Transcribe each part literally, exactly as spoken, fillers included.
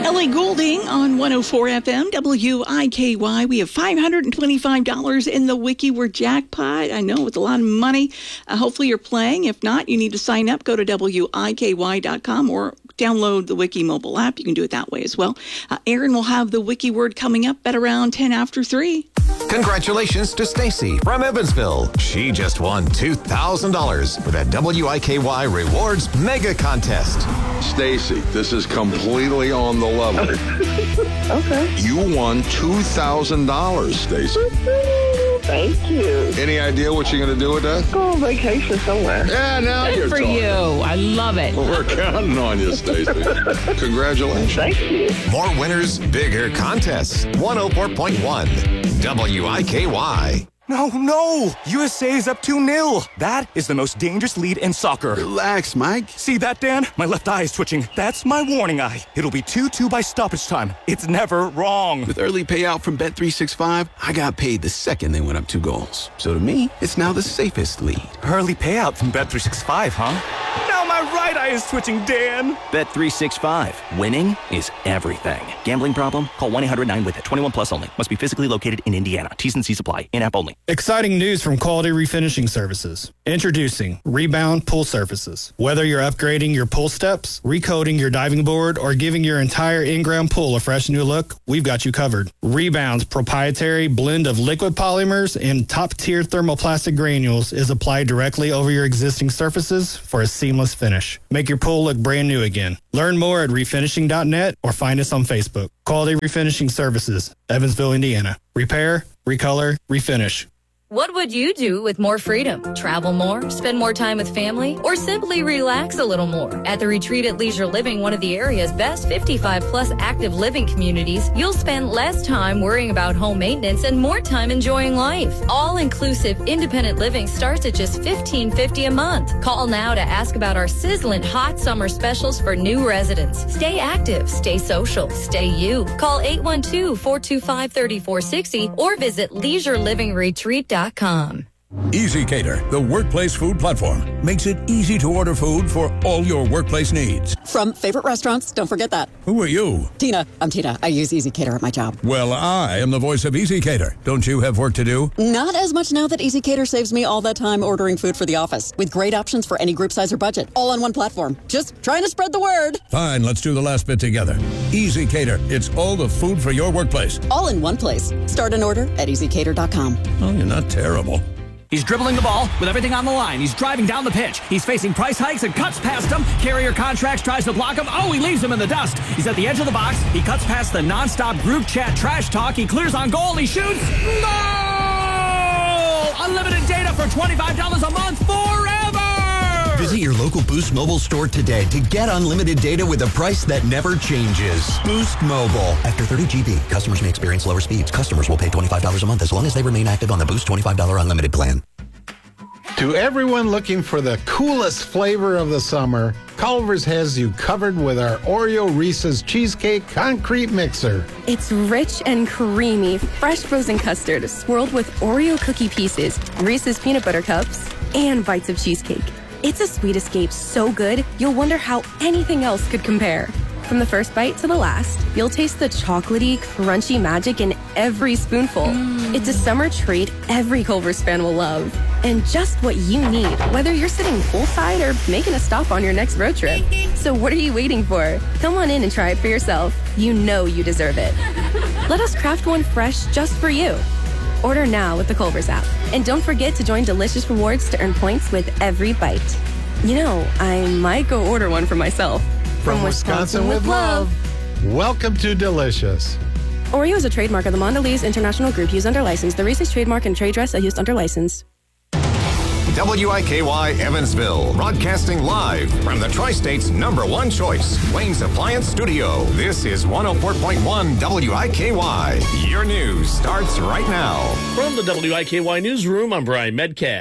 Ellie Goulding on one oh four F M, W I K Y. We have five hundred twenty-five dollars in the WikiWord jackpot. I know it's a lot of money. Uh, hopefully you're playing. If not, you need to sign up. Go to W I K Y dot com or download the Wiki mobile app. You can do it that way as well. Uh, Aaron will have the WikiWord coming up at around ten after three. Congratulations to Stacy from Evansville. She just won two thousand dollars for that W I K Y Rewards Mega Contest. Stacy, this is completely on the level. Okay. You won two thousand dollars, Stacy. Thank you. Any idea what you're going to do with that? Go on vacation somewhere. Yeah, now Good you're for talking. you. I love it. Well, we're counting on you, Stacy. Congratulations. Thank you. More winners, bigger contests. one oh four point one W I K Y. No, no! U S A is up two nil. That is the most dangerous lead in soccer. Relax, Mike. See that, Dan? My left eye is twitching. That's my warning eye. It'll be two two by stoppage time. It's never wrong. With early payout from Bet three sixty-five, I got paid the second they went up two goals. So to me, it's now the safest lead. Early payout from Bet three sixty-five, huh? Now my right eye is twitching, Dan. Bet three sixty-five. Winning is everything. Gambling problem? Call one eight hundred nine with it. twenty-one plus only. Must be physically located in Indiana. T's and C's apply. In-app only. Exciting news from Quality Refinishing Services. Introducing Rebound Pool Surfaces. Whether you're upgrading your pool steps, recoating your diving board, or giving your entire in-ground pool a fresh new look, we've got you covered. Rebound's proprietary blend of liquid polymers and top-tier thermoplastic granules is applied directly over your existing surfaces for a seamless finish. Make your pool look brand new again. Learn more at refinishing dot net or find us on Facebook. Quality Refinishing Services, Evansville, Indiana. Repair, recolor, refinish. What would you do with more freedom? Travel more, spend more time with family, or simply relax a little more? At the Retreat at Leisure Living, one of the area's best fifty-five plus active living communities, you'll spend less time worrying about home maintenance and more time enjoying life. All-inclusive independent living starts at just fifteen fifty a month. Call now to ask about our sizzling hot summer specials for new residents. Stay active, stay social, stay you. Call eight one two, four two five, three four six zero or visit leisure living retreat dot com. EasyCater, the workplace food platform, makes it easy to order food for all your workplace needs. From favorite restaurants, don't forget that. Who are you? Tina. I'm Tina. I use EasyCater at my job. Well, I am the voice of EasyCater. Don't you have work to do? Not as much now that EasyCater saves me all that time ordering food for the office, with great options for any group size or budget, all on one platform. Just trying to spread the word. Fine, let's do the last bit together. EasyCater, it's all the food for your workplace. All in one place. Start an order at easy cater dot com. Oh, you're not terrible. He's dribbling the ball with everything on the line. He's driving down the pitch. He's facing price hikes and cuts past him. Carrier Contracts tries to block him. Oh, he leaves him in the dust. He's at the edge of the box. He cuts past the nonstop group chat trash talk. He clears on goal. He shoots. Goal! Unlimited data for twenty-five dollars a month forever! Visit your local Boost Mobile store today to get unlimited data with a price that never changes. Boost Mobile. After thirty gigabytes, customers may experience lower speeds. Customers will pay twenty-five dollars a month as long as they remain active on the Boost twenty-five dollars unlimited plan. To everyone looking for the coolest flavor of the summer, Culver's has you covered with our Oreo Reese's Cheesecake Concrete Mixer. It's rich and creamy, fresh frozen custard swirled with Oreo cookie pieces, Reese's peanut butter cups, and bites of cheesecake. It's a sweet escape so good, you'll wonder how anything else could compare. From the first bite to the last, you'll taste the chocolatey, crunchy magic in every spoonful. Mm. It's a summer treat every Culver's fan will love. And just what you need, whether you're sitting poolside or making a stop on your next road trip. So what are you waiting for? Come on in and try it for yourself. You know you deserve it. Let us craft one fresh just for you. Order now with the Culver's app. And don't forget to join Delicious Rewards to earn points with every bite. You know, I might go order one for myself. From, From Wisconsin, Wisconsin with love. Welcome to Delicious. Oreo is a trademark of the Mondelez International Group used under license. The Reese's trademark and trade dress are used under license. W I K Y Evansville, broadcasting live from the Tri-State's number one choice, Wayne's Appliance Studio. This is one oh four point one W I K Y. Your news starts right now. From the W I K Y Newsroom, I'm Brian Metcalf.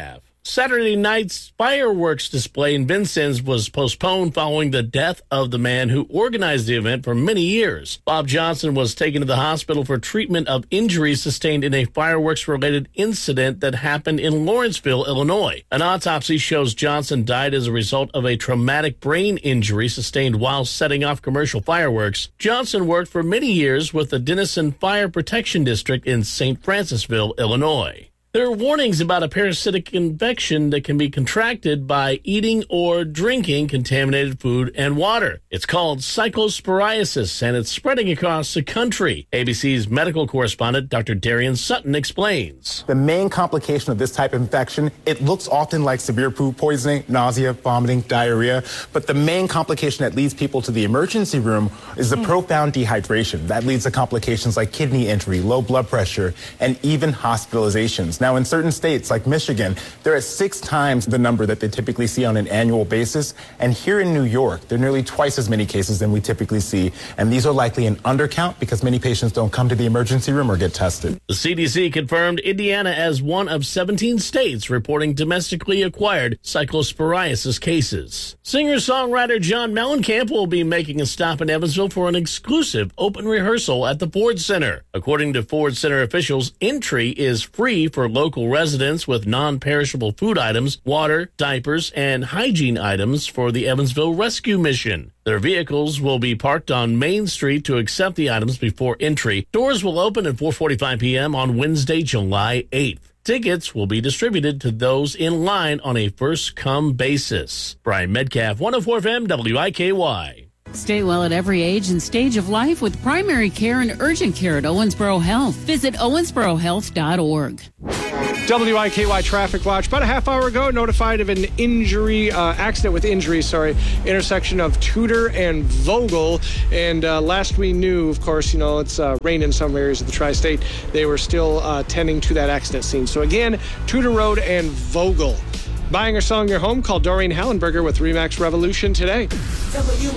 Saturday night's fireworks display in Vincennes was postponed following the death of the man who organized the event for many years. Bob Johnson was taken to the hospital for treatment of injuries sustained in a fireworks-related incident that happened in Lawrenceville, Illinois. An autopsy shows Johnson died as a result of a traumatic brain injury sustained while setting off commercial fireworks. Johnson worked for many years with the Denison Fire Protection District in Saint Francisville, Illinois. There are warnings about a parasitic infection that can be contracted by eating or drinking contaminated food and water. It's called cyclosporiasis, and it's spreading across the country. A B C's medical correspondent, Doctor Darian Sutton, explains. The main complication of this type of infection, it looks often like severe food poisoning, nausea, vomiting, diarrhea, but the main complication that leads people to the emergency room is the profound dehydration. That leads to complications like kidney injury, low blood pressure, and even hospitalizations. Now, in certain states like Michigan, they're at six times the number that they typically see on an annual basis. And here in New York, there are nearly twice as many cases than we typically see. And these are likely an undercount because many patients don't come to the emergency room or get tested. The C D C confirmed Indiana as one of seventeen states reporting domestically acquired cyclosporiasis cases. Singer-songwriter John Mellencamp will be making a stop in Evansville for an exclusive open rehearsal at the Ford Center. According to Ford Center officials, entry is free for local residents with non-perishable food items, water, diapers, and hygiene items for the Evansville Rescue Mission. Their vehicles will be parked on Main Street to accept the items before entry. Doors will open at four forty-five p.m. on Wednesday, July eighth. Tickets will be distributed to those in line on a first-come basis. Brian Metcalf, one oh four F M, W I K Y. Stay well at every age and stage of life with primary care and urgent care at Owensboro Health. Visit owensboro health dot org. W I K Y Traffic Watch. About a half hour ago, notified of an injury, uh, accident with injury, sorry, intersection of Tudor and Vogel. And uh, last we knew, of course, you know, it's uh, rained in some areas of the tri-state. They were still uh, tending to that accident scene. So again, Tudor Road and Vogel. Buying or selling your home? Call Doreen Hallenberger with Remax Revolution today.